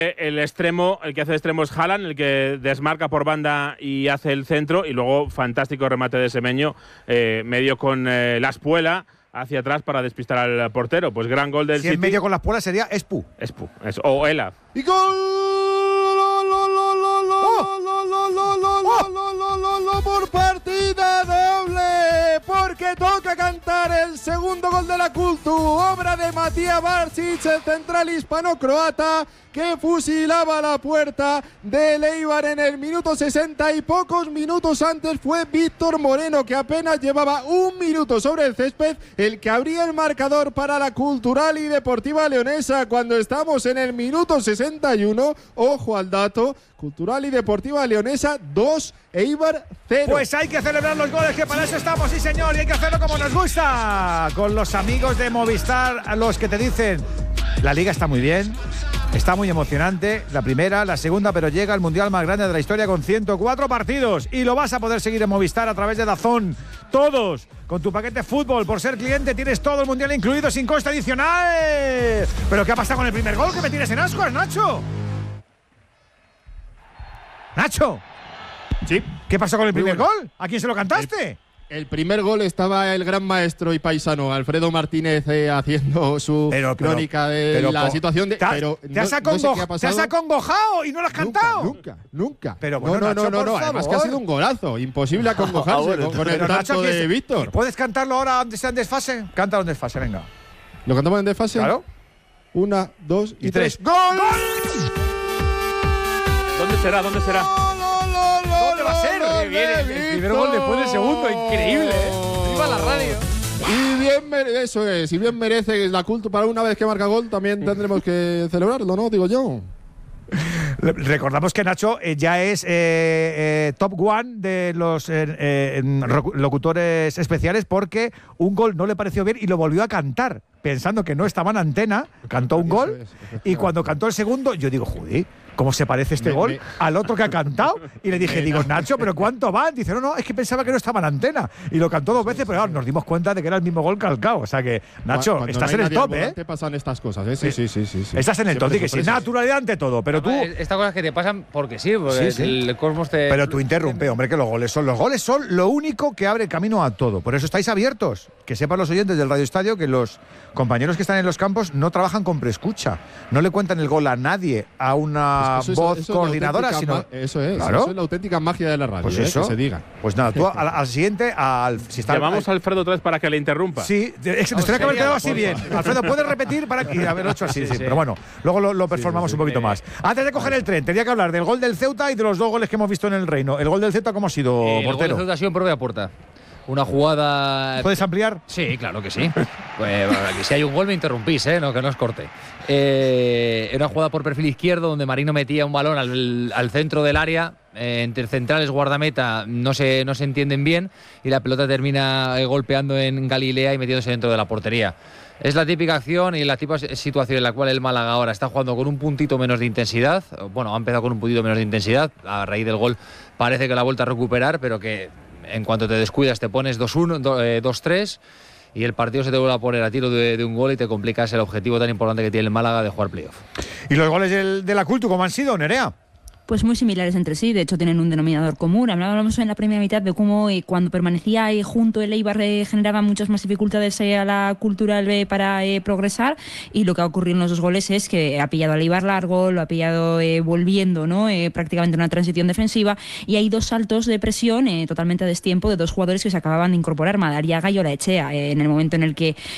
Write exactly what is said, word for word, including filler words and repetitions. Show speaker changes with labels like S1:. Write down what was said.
S1: El extremo, el que hace de extremo es Haaland, el que desmarca por banda y hace el centro, y luego fantástico remate de Semenyo, eh, medio con eh, la espuela hacia atrás para despistar al portero. Pues gran gol del
S2: si
S1: City.
S2: Si en medio con la espuela sería Espu.
S1: Espu, es, o Ela.
S3: ¡Y gol! Por partida doble, porque toca cantar el segundo gol de la Cultu, obra de Matías Barsic, el central hispano-croata, que fusilaba la puerta del Eibar en el minuto sesenta, y pocos minutos antes fue Víctor Moreno, que apenas llevaba un minuto sobre el césped, el que abría el marcador para la Cultural y Deportiva Leonesa cuando estamos en el minuto sesenta y uno. Ojo al dato: Cultural y Deportiva Leonesa dos, Eibar cero.
S2: Pues hay que celebrar los goles, que para eso estamos, sí señor, y hay que hacerlo como nos gusta, con los amigos de Movistar, a los que te dicen: la liga está muy bien, está muy emocionante, la primera, la segunda, pero llega el mundial más grande de la historia con ciento cuatro partidos, y lo vas a poder seguir en Movistar a través de DAZN, todos, con tu paquete fútbol. Por ser cliente tienes todo el mundial incluido sin coste adicional. ¿Pero qué ha pasado con el primer gol? Que me tienes en ascuas, Nacho. Nacho.
S3: Sí.
S2: ¿Qué pasó con el
S3: Muy
S2: primer
S3: bueno.
S2: gol? ¿A quién se lo cantaste?
S3: El, el primer gol estaba el gran maestro y paisano Alfredo Martínez eh, haciendo su
S2: Pero, pero,
S3: crónica de
S2: pero,
S3: la
S2: po-
S3: situación de.
S2: ¿Te, has-
S3: pero
S2: te has
S3: no- no sé
S2: acongo-
S3: qué ha
S2: te has
S3: pasado.
S2: acongojado y no lo has cantado?
S3: Nunca, nunca, nunca.
S2: Pero bueno,
S3: no, no,
S2: Nacho,
S3: no, no,
S2: por
S3: no. Además que ha
S2: favor.
S3: sido un golazo. Imposible acongojarse
S2: Ah, bueno,
S3: con, con el
S2: pero, Nacho,
S3: tanto
S2: ¿qué
S3: de
S2: es?
S3: Víctor.
S2: ¿Puedes cantarlo ahora donde sea en desfase? Cántalo en desfase, venga.
S3: ¿Lo cantamos en desfase?
S2: Claro.
S3: Una, dos y,
S2: Y
S3: tres.
S2: tres.
S3: ¡Gol!
S1: ¿Dónde será? ¿Dónde será?
S2: ¿Dónde va a ser?
S3: Gol
S2: Que viene el
S3: de
S2: primer gol después del segundo, increíble, ¿eh?
S3: ¡Viva la radio! Y bien mere- eso es, y bien merece la Cultu para una vez que marca gol, también tendremos que celebrarlo, ¿no? Digo yo.
S2: Recordamos que Nacho eh, ya es eh, eh, top one de los eh, eh, ro- locutores especiales, porque un gol no le pareció bien y lo volvió a cantar, pensando que no estaba en antena. Cantó un
S3: Eso
S2: gol
S3: es, efectivamente.
S2: y cuando cantó el segundo, yo digo, joder, ¿cómo se parece este
S3: Me-
S2: gol
S3: me-
S2: al otro que ha cantado? Y le dije,
S3: Me-
S2: digo, Nacho, ¿pero cuánto van? Dice, no, no, es que pensaba que no estaba en antena. Y lo cantó dos veces, pero claro, nos dimos cuenta de que era el mismo gol calcado. O sea que, Nacho,
S3: Cuando
S2: estás
S3: no
S2: en
S3: hay
S2: el
S3: nadie al
S2: top, ¿eh?
S3: volante pasan estas cosas, ¿eh? Sí, sí, sí, sí, sí.
S2: Estás en el top,
S3: Siempre
S2: di que sí,
S3: sorpresas.
S2: naturalidad ante todo, pero tú…
S4: Estas cosas que te pasan porque sí, porque
S2: Sí, sí.
S4: el cosmos te…
S2: Pero tú interrumpe, hombre, que los goles son los goles son lo único que abre camino a todo. Por eso estáis abiertos. Que sepan los oyentes del Radio Estadio que los compañeros que están en los campos no trabajan con preescucha. No le cuentan el gol a nadie, a una
S3: Es que eso es-
S2: voz
S3: eso es la
S2: coordinadora,
S3: auténtica
S2: sino…
S3: ma- Eso es,
S2: Claro.
S3: eso es la auténtica magia de la radio,
S2: Pues
S3: ¿eh?
S2: eso.
S3: Que se diga.
S2: Pues nada, tú al, al siguiente, al, si está…
S1: Llamamos a Alfredo otra vez para que le interrumpa.
S2: Sí, es que nos tenía que haber quedado así bien. Alfredo, ¿puedes repetir para que haberlo hecho así? Sí, pero bueno, luego lo, lo performamos
S3: sí, sí.
S2: un poquito más. Antes de coger el tren, tenía que hablar del gol del Ceuta y de los dos goles que hemos visto en el Reino. ¿El gol del Ceuta cómo ha sido,
S4: Eh, el gol
S2: portero?
S4: de Ceuta ha sido en propia puerta. Una jugada…
S2: ¿Puedes ampliar?
S4: Sí, claro que sí. Pues, bueno, que si hay un gol me interrumpís, ¿eh? No, que no os corte. Eh, era una jugada por perfil izquierdo donde Marino metía un balón al, al centro del área. Eh, entre centrales, guardameta, no se, no se entienden bien y la pelota termina eh, golpeando en Galilea y metiéndose dentro de la portería. Es la típica acción y la típica situación en la cual el Málaga ahora está jugando con un puntito menos de intensidad. Bueno, ha empezado con un puntito menos de intensidad. A raíz del gol parece que la ha vuelto a recuperar, pero que en cuanto te descuidas te pones dos uno, dos tres y el partido se te vuelve a poner a tiro de, de un gol y te complicas el objetivo tan importante que tiene el Málaga de jugar playoff.
S2: ¿Y los goles del, de la Cultu cómo han sido, Nerea?
S5: Pues muy similares entre sí, de hecho tienen un denominador común. Hablábamos en la primera mitad de cómo eh, cuando permanecía eh, junto el Eibar eh, generaba muchas más dificultades eh, a la Cultural eh, para eh, progresar, y lo que ha ocurrido en los dos goles es que ha pillado al Eibar largo, lo ha pillado eh, volviendo, ¿no? Eh, prácticamente una transición defensiva, y hay dos saltos de presión eh, totalmente a destiempo de dos jugadores que se acababan de incorporar, Madariaga y Olaechea, eh, en el momento en el que